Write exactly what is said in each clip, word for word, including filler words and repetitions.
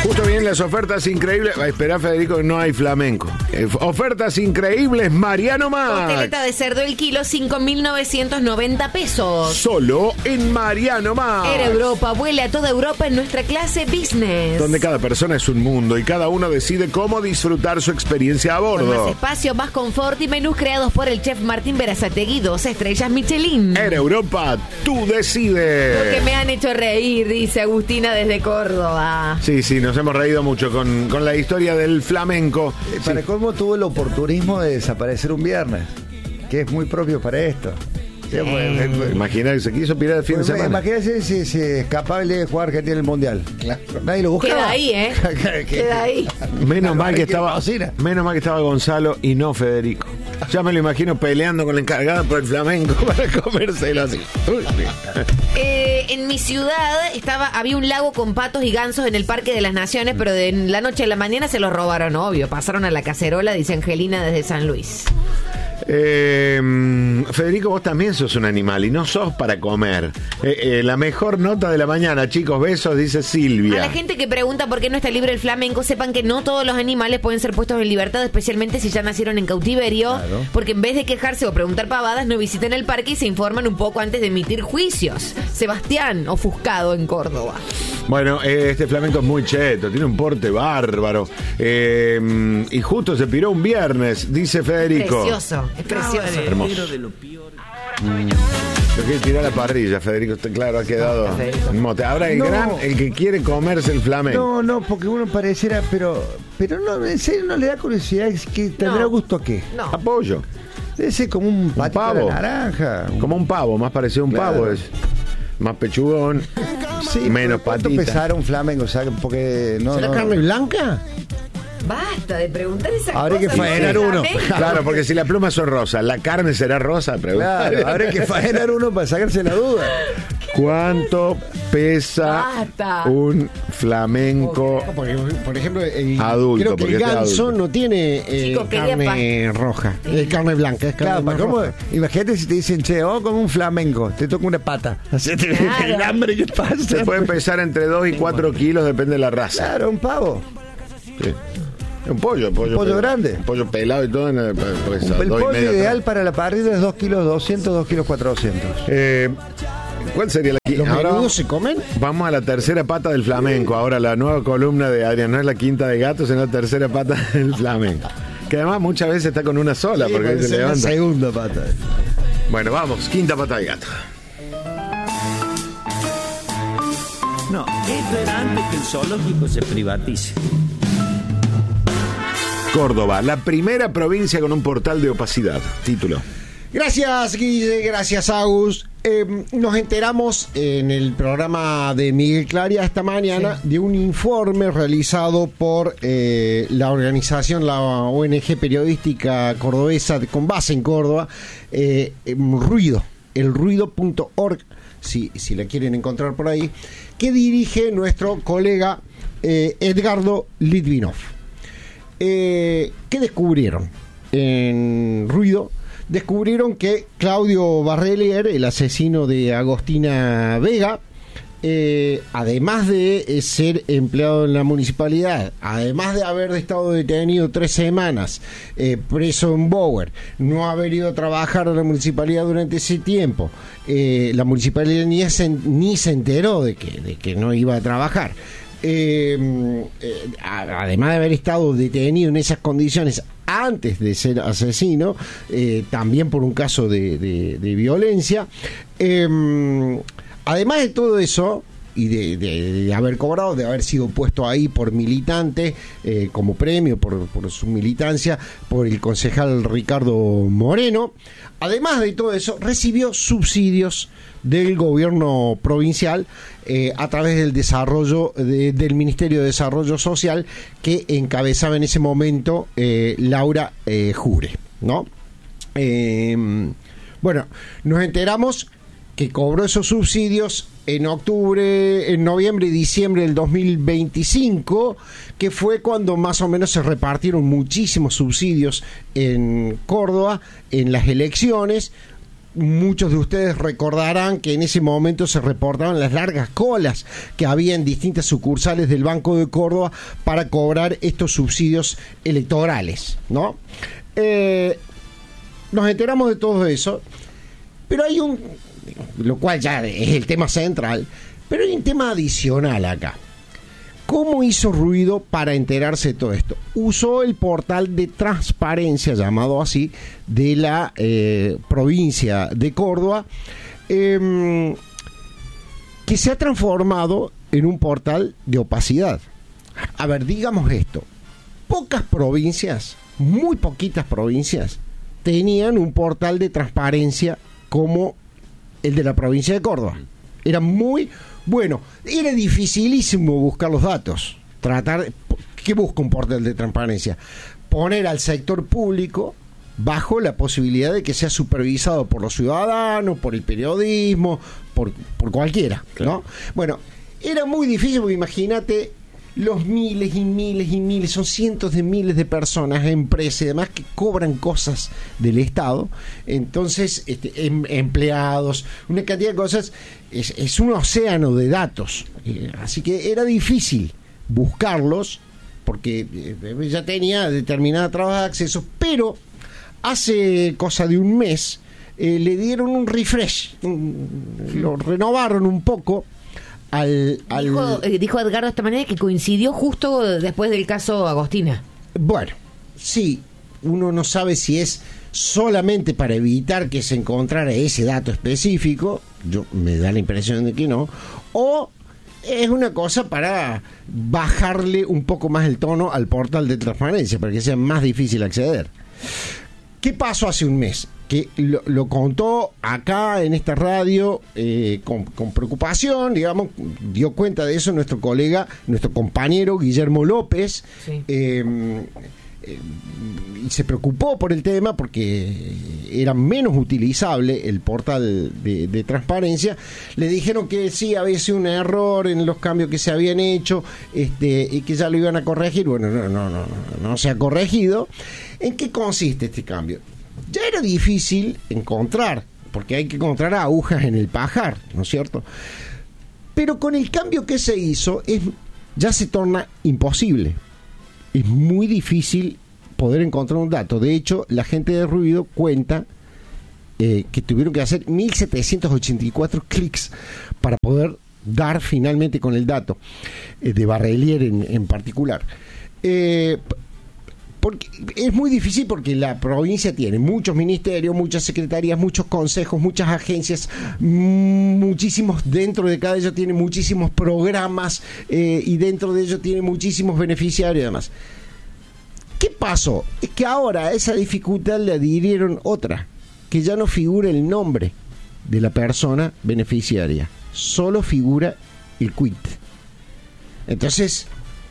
Justo bien las ofertas increíbles. Espera, Federico, que no hay flamenco. Eh, ofertas increíbles, Mariano Max. Costeleta de cerdo el kilo, cinco mil novecientos noventa pesos. Solo en Mariano Max. Air Europa, vuela a toda Europa en nuestra clase business. Donde cada persona es un mundo y cada uno decide cómo disfrutar su experiencia a bordo. Con más espacio, más confort y menús creados por el chef Martín Berazategui, dos estrellas Michelin. Air Europa, tú decides. Porque me han hecho reír, dice Agustina desde Córdoba. Sí, sí, nos hemos reído mucho con, con la historia del flamenco. Eh, para sí. colmo tuvo el oportunismo de desaparecer un viernes, que es muy propio para esto. Sí, Sí. pues, eh, pues, Imagina que se quiso pirar el fin pues, de semana. Imagínate si se escapaba el día de jugar Argentina en el Mundial. Claro. Nadie lo buscaba. Queda ahí, ¿eh? Queda ahí. Menos mal que hay que estaba cocina. menos mal que estaba Gonzalo y no Federico. Ya me lo imagino peleando con la encargada por el flamenco para comérselo así. Uy. Eh, en mi ciudad estaba había un lago con patos y gansos en el Parque de las Naciones, pero de la noche a la mañana se los robaron, obvio. Pasaron a la cacerola, dice Angelina desde San Luis. Eh, Federico, vos también sos un animal y no sos para comer. Eh, eh, la mejor nota de la mañana, chicos, besos, dice Silvia. A la gente que pregunta por qué no está libre el flamenco, sepan que no todos los animales pueden ser puestos en libertad, especialmente si ya nacieron en cautiverio, Claro. porque en vez de quejarse o preguntar pavadas, no visiten el parque y se informan un poco antes de emitir juicios. Sebastián, ofuscado en Córdoba. Bueno, eh, este flamenco es muy cheto, tiene un porte bárbaro. Eh, y justo se piró un viernes, dice Federico. Precioso, es precioso. Hermoso. Yo quiero tirar la parrilla, Federico. Está claro, ha quedado No, Federico. en mote. Ahora el No. gran, el que quiere comerse el flamenco. No, no, porque uno pareciera, pero pero no, en serio no le da curiosidad, es que tendrá No. gusto a qué. No. Apoyo. Debe ser como un patito de pavo. naranja. un- Como un pavo, más parecido a un Claro. pavo. Es más pechugón, Sí, menos pero ¿cuánto patita. pesará un flamenco? O sea, porque no, ¿Será no. carne blanca? Basta de preguntar esas Habría que cosas. faenar no uno. flamenco. Claro, porque si las plumas son rosas, ¿la carne será rosa? Pregunta. Claro, habrá que faenar uno para sacarse la duda. ¿Cuánto pesa Basta. un flamenco? Porque, por ejemplo, el, Adulto, creo que porque el este es ganso adulto. no tiene eh, Chicos, quería carne roja, eh, carne blanca, es carne Claro, más para cómo- roja. imagínate si te dicen, che, oh, como un flamenco, te toca una pata. Así te Claro. el hambre que pasa. Se puede pesar entre dos y cuatro kilos, depende de la raza. Claro, un pavo. Sí. Un pollo, pollo, pollo pelado. grande. Un pollo pelado y todo. En el, pues, El dos y pollo medio, ideal tres. para la parrilla es dos kilos doscientos, dos kilos cuatrocientos. Eh, ¿Cuál sería la ¿Los Ahora menudos vamos, se comen? vamos a la tercera pata del flamenco. Ahora la nueva columna de Adrián no es la quinta de gatos, sino la tercera pata del flamenco. Que además muchas veces está con una sola Sí, porque puede se ser la levanta. segunda pata. Bueno, vamos, quinta pata de gato. No, esto era antes que el zoológico se privatice. Córdoba, la primera provincia con un portal de opacidad. Título. Gracias, Guille, gracias, Agus. Eh, nos enteramos en el programa de Miguel Claria esta mañana de un informe realizado por eh, la organización, la O N G periodística cordobesa de- con base en Córdoba, eh, em, Ruido, el ruido punto org, si, si la quieren encontrar por ahí, que dirige nuestro colega eh, Edgardo Litvinov. Eh, ¿Qué descubrieron en Ruido? Descubrieron que Claudio Barrelier, el asesino de Agostina Vega, eh, además de eh, ser empleado en la municipalidad, además de haber estado detenido tres semanas, eh, preso en Bower, no haber ido a trabajar a la municipalidad durante ese tiempo, eh, la municipalidad ni se, ni se enteró de que, de que no iba a trabajar. Eh, eh, a- además de haber estado detenido en esas condiciones antes de ser asesino, eh, también por un caso de, de- de violencia, eh, además de todo eso y de, de- de haber cobrado, de haber sido puesto ahí por militante eh, como premio por, por su militancia por el concejal Ricardo Moreno, además de todo eso recibió subsidios del gobierno provincial eh, a través del desarrollo de- del Ministerio de Desarrollo Social que encabezaba en ese momento eh, Laura eh, Jure, ¿no? Eh, bueno, nos enteramos que cobró esos subsidios en octubre, en noviembre y diciembre del dos mil veinticinco, que fue cuando más o menos se repartieron muchísimos subsidios en Córdoba en las elecciones. muchos de ustedes recordarán que en ese momento se reportaban las largas colas que había en distintas sucursales del Banco de Córdoba para cobrar estos subsidios electorales, ¿no? Eh, nos enteramos de todo eso, pero hay un, lo cual ya es el tema central, pero hay un tema adicional acá. ¿Cómo hizo ruido para enterarse de todo esto? Usó el portal de transparencia, llamado así, de la eh, provincia de Córdoba, eh, que se ha transformado en un portal de opacidad. A ver, digamos esto. Pocas provincias, muy poquitas provincias, tenían un portal de transparencia como el de la provincia de Córdoba. Era muy... Bueno, era dificilísimo buscar los datos. Tratar, ¿qué busca un portal de transparencia? Poner al sector público bajo la posibilidad de que sea supervisado por los ciudadanos, por el periodismo, por, por cualquiera, ¿no? Claro. Bueno, era muy difícil porque imagínate los miles y miles y miles, son cientos de miles de personas, empresas y demás que cobran cosas del Estado, entonces este, em, empleados, una cantidad de cosas, es, es un océano de datos, eh, así que era difícil buscarlos porque eh, ya tenía determinada traba de acceso, pero hace cosa de un mes eh, le dieron un refresh, un, lo renovaron un poco. Al, al... Dijo, eh, dijo Edgardo esta manera que coincidió justo después del caso Agostina. Bueno, sí, uno no sabe si es solamente para evitar que se encontrara ese dato específico, yo me da la impresión de que no, o es una cosa para bajarle un poco más el tono al portal de transparencia, para que sea más difícil acceder. ¿Qué pasó hace un mes? Que lo, lo contó acá en esta radio eh, con, con preocupación, digamos, dio cuenta de eso nuestro colega, nuestro compañero Guillermo López, sí. eh, eh, y se preocupó por el tema porque era menos utilizable el portal de, de transparencia. Le dijeron que sí, había sido un error en los cambios que se habían hecho, este, y que ya lo iban a corregir. Bueno, no, no, no, no se ha corregido. ¿En qué consiste este cambio? Ya era difícil encontrar, porque hay que encontrar agujas en el pajar, ¿no es cierto? Pero con el cambio que se hizo, es, ya se torna imposible. Es muy difícil poder encontrar un dato. De hecho, la gente de Ruido cuenta eh, que tuvieron que hacer mil setecientos ochenta y cuatro clics para poder dar finalmente con el dato, eh, de Barrelier en, en particular. Eh, Porque es muy difícil porque la provincia tiene muchos ministerios, muchas secretarías, muchos consejos, muchas agencias, muchísimos, dentro de cada ellos tiene muchísimos programas eh, y dentro de ellos tiene muchísimos beneficiarios y demás. ¿Qué pasó? Es que ahora a esa dificultad le adhirieron otra, que ya no figura el nombre de la persona beneficiaria, solo figura el quit. Entonces,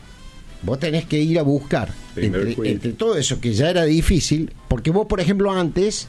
vos tenés que ir a buscar entre, entre todo eso que ya era difícil, porque vos, por ejemplo, antes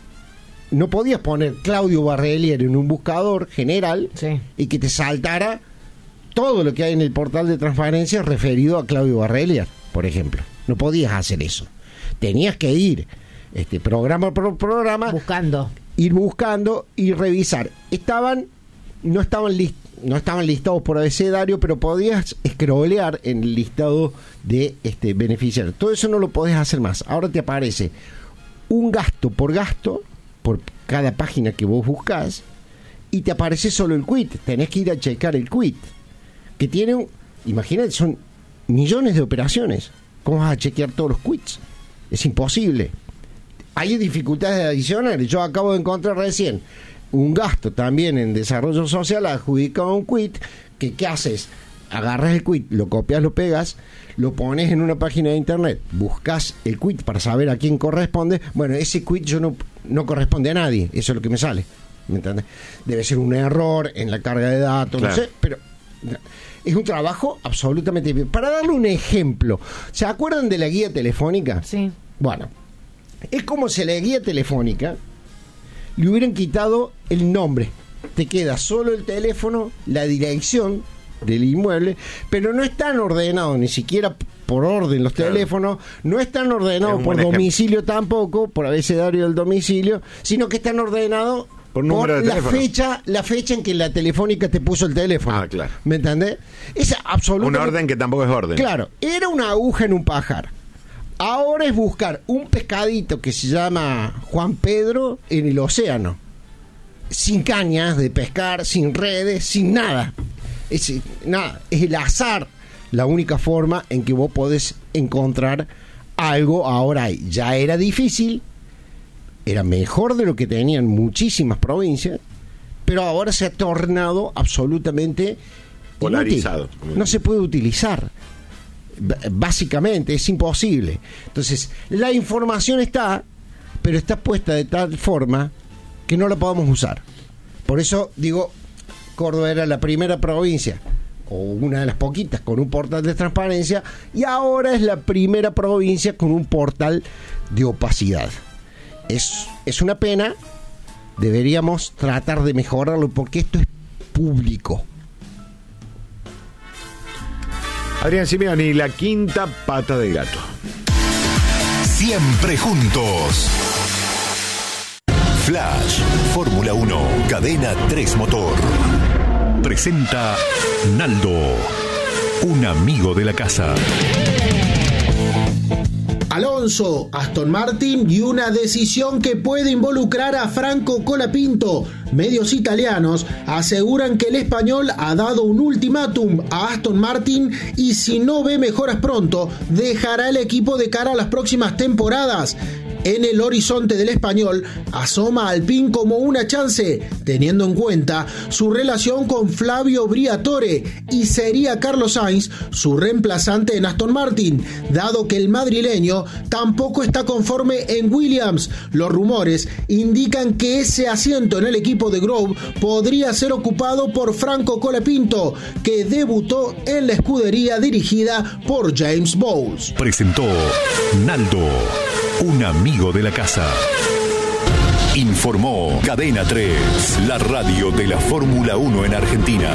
no podías poner Claudio Barrelier en un buscador general, sí, y que te saltara todo lo que hay en el portal de transparencia referido a Claudio Barrelier, por ejemplo. No podías hacer eso. Tenías que ir este programa por programa buscando, ir buscando y revisar. Estaban no estaban listados no estaban listados por abecedario, pero podías scrollear en el listado de este beneficiarios. Todo eso no lo podés hacer más. Ahora te aparece un gasto por gasto por cada página que vos buscás y te aparece solo el quit. Tenés que ir a checar el quit, que tiene un, imagínate, son millones de operaciones. ¿Cómo vas a chequear todos los quits? Es imposible. Hay dificultades adicionales. Yo acabo de encontrar recién un gasto también en desarrollo social adjudicado a un quit, que ¿qué haces? Agarras el quit, lo copias, lo pegas, lo pones en una página de internet, buscas el quit para saber a quién corresponde. Bueno, ese quit yo no, no corresponde a nadie, eso es lo que me sale, ¿me entiendes? Debe ser un error en la carga de datos, claro, no sé, pero es un trabajo absolutamente bien. Para darle un ejemplo, ¿se acuerdan de la guía telefónica? Sí. Bueno, es como si a la guía telefónica le hubieran quitado el nombre. Te queda solo el teléfono, la dirección del inmueble, pero no están ordenados ni siquiera por orden los Claro. teléfonos, no están ordenados Es un por buen domicilio tampoco, por abecedario del domicilio, sino que están ordenados Por número de la teléfono. fecha, la fecha en que la telefónica te puso el teléfono. Ah, claro. ¿Me entendés? Es absolutamente... Un orden que tampoco es orden. Claro, era una aguja en un pajar. Ahora es buscar un pescadito que se llama Juan Pedro en el océano. Sin cañas de pescar, sin redes, sin nada. Es, nada, es el azar la única forma en que vos podés encontrar algo ahora hay. Ya era difícil, era mejor de lo que tenían muchísimas provincias, pero ahora se ha tornado absolutamente Polarizado. inútil. No se puede utilizar. B- Básicamente, es imposible. Entonces, la información está, pero está puesta de tal forma que no la podemos usar. Por eso digo, Córdoba era la primera provincia, o una de las poquitas, con un portal de transparencia, y ahora es la primera provincia con un portal de opacidad. Es, es una pena, deberíamos tratar de mejorarlo, porque esto es público. Adrián Simeoni, la quinta pata del gato. Siempre juntos. Flash, Fórmula uno, Cadena tres Motor. Presenta Naldo, un amigo de la casa. Alonso, Aston Martin y una decisión que puede involucrar a Franco Colapinto. Medios italianos aseguran que el español ha dado un ultimátum a Aston Martin y si no ve mejoras pronto, dejará el equipo de cara a las próximas temporadas. En el horizonte del español asoma Alpine como una chance, teniendo en cuenta su relación con Flavio Briatore, y sería Carlos Sainz su reemplazante en Aston Martin, dado que el madrileño tampoco está conforme en Williams. Los rumores indican que ese asiento en el equipo de Grove podría ser ocupado por Franco Colapinto, que debutó en la escudería dirigida por James Bowles. Presentó Naldo, un amigo de la casa. Informó Cadena tres, la radio de la Fórmula uno en Argentina.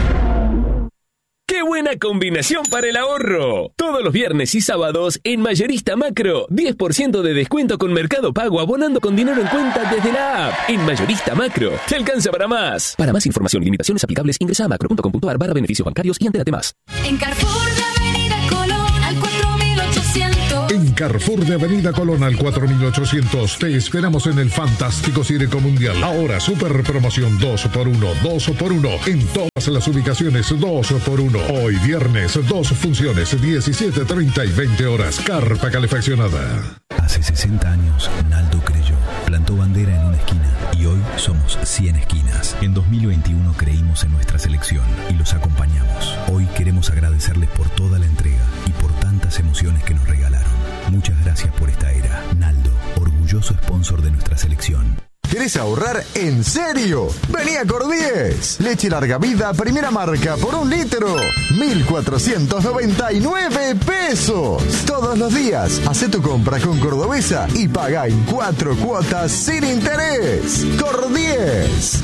¡Qué buena combinación para el ahorro! Todos los viernes y sábados en Mayorista Macro, diez por ciento de descuento con Mercado Pago abonando con dinero en cuenta desde la app. En Mayorista Macro, te alcanza para más. Para más información y limitaciones aplicables, ingresa a macro.com.ar barra beneficios bancarios y entérate más. En Carrefour de Avenida Colón al cuatro mil ochocientos. En Carrefour de Avenida Colón al cuatro mil ochocientos te esperamos en el fantástico Circo Mundial. Ahora super promoción dos por uno, dos por uno en todas las ubicaciones, dos por uno. Hoy viernes, dos funciones, diecisiete, treinta y veinte horas. Carpa calefaccionada. Hace sesenta años, Naldo creyó, plantó bandera en una esquina y hoy somos cien esquinas. En dos mil veintiuno creímos en nuestra selección y los acompañamos. Hoy queremos agradecerles por toda la entrega y por tantas emociones que nos regalaron. Muchas gracias por esta era. Naldo, orgulloso sponsor de nuestra selección. ¿Querés ahorrar en serio? Vení a Cordies. Leche larga vida, primera marca, por un litro. mil cuatrocientos noventa y nueve pesos. Todos los días. Hacé tu compra con Cordobesa y pagá en cuatro cuotas sin interés. Cordies.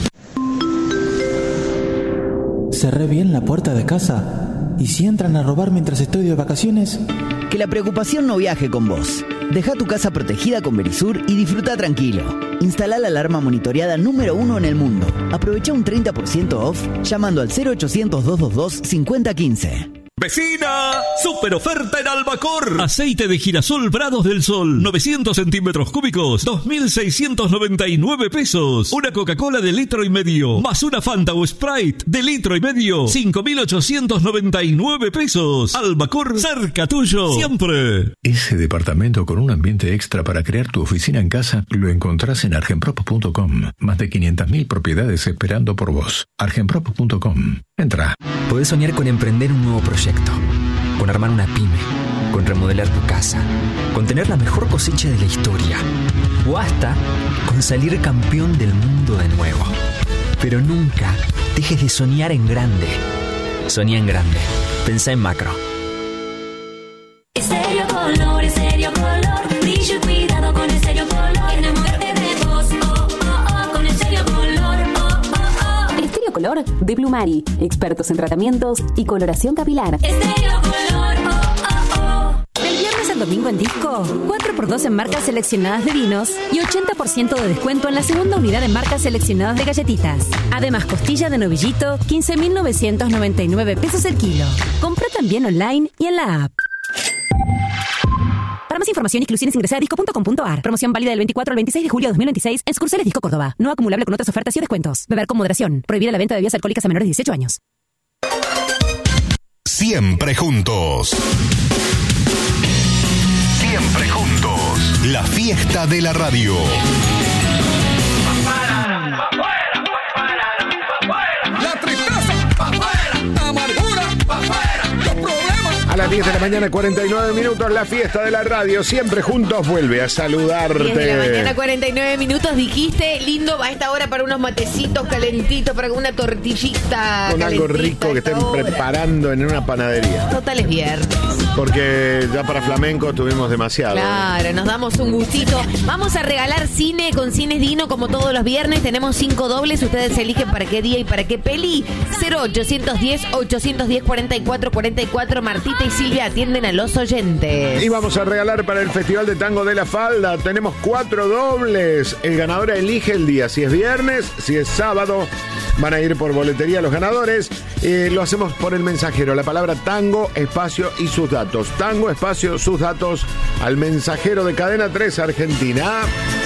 Cerré bien la puerta de casa. ¿Y si entran a robar mientras estoy de vacaciones? Que la preocupación no viaje con vos. Deja tu casa protegida con Verisur y disfruta tranquilo. Instala la alarma monitoreada número uno en el mundo. Aprovecha un treinta por ciento off llamando al cero ochocientos, doscientos veintidós, cincuenta quince. ¡Vecina! ¡Super oferta en Albacor! Aceite de girasol Prados del Sol. novecientos centímetros cúbicos. dos mil seiscientos noventa y nueve pesos. Una Coca-Cola de litro y medio. Más una Fanta o Sprite de litro y medio. cinco mil ochocientos noventa y nueve pesos. Albacor, cerca tuyo. Siempre. Ese departamento con un ambiente extra para crear tu oficina en casa lo encontrás en argenprop punto com. Más de quinientas mil propiedades esperando por vos. argenprop punto com. Entra. Podés soñar con emprender un nuevo proyecto, con armar una pyme, con remodelar tu casa, con tener la mejor cosecha de la historia, o hasta con salir campeón del mundo de nuevo. Pero nunca dejes de soñar en grande. Soñá en grande. Pensá en macro. Estéreo Color, Estéreo Color, brillo y cuidado con Estéreo Color. Enamórate de vos, oh, oh, oh, con Estéreo Color, oh, oh, oh. Estéreo Color color de Blumari, expertos en tratamientos y coloración capilar. Estéreo Color, oh, oh, oh. Del viernes al domingo en Disco, cuatro por dos en marcas seleccionadas de vinos y ochenta por ciento de descuento en la segunda unidad en marcas seleccionadas de galletitas. Además, costilla de novillito, quince mil novecientos noventa y nueve pesos el kilo. Compra también online y en la app. Para más información y exclusiones ingresa a disco punto com punto a r. Promoción válida del veinticuatro al veintiséis de julio de dos mil veintiséis en sucursales Disco Córdoba. No acumulable con otras ofertas y descuentos. Beber con moderación. Prohibida la venta de bebidas alcohólicas a menores de dieciocho años. Siempre juntos. Siempre juntos. La fiesta de la radio. La tristeza, pa' afuera. Amargura, pa' afuera. Los problemas. A las diez de la mañana, cuarenta y nueve minutos, la fiesta de la radio. Siempre juntos vuelve a saludarte. diez de la mañana, cuarenta y nueve minutos. Dijiste, lindo a esta hora para unos matecitos calentitos, para una tortillita Con algo rico que estén hora. preparando en una panadería. Total es viernes. Porque ya para flamenco tuvimos demasiado. Claro, nos damos un gustito. Vamos a regalar cine con Cines Dino como todos los viernes. Tenemos cinco dobles. Ustedes eligen para qué día y para qué peli. cero ochocientos diez, ochocientos diez, cuarenta y cuatro cuarenta y cuatro. Martita y Silvia atienden a los oyentes. Y vamos a regalar para el Festival de Tango de la Falda. Tenemos cuatro dobles. El ganador elige el día. Si es viernes, si es sábado, van a ir por boletería los ganadores. Eh, lo hacemos por el mensajero. La palabra tango, espacio y sus datos. Tango, espacio, sus datos al mensajero de Cadena tres Argentina.